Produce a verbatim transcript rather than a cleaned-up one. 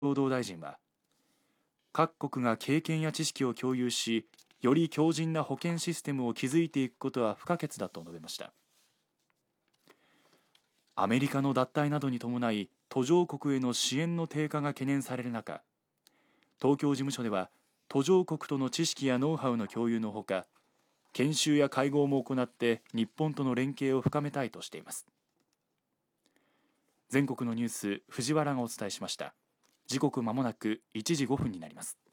労働大臣は、各国が経験や知識を共有し、より強靭な保健システムを築いていくことは不可欠だと述べました。アメリカの脱退などに伴い途上国への支援の低下が懸念される中、東京事務所では途上国との知識やノウハウの共有のほか、研修や会合も行って日本との連携を深めたいとしています。全国のニュース、藤原がお伝えしました。時刻まもなくいちじごふんになります。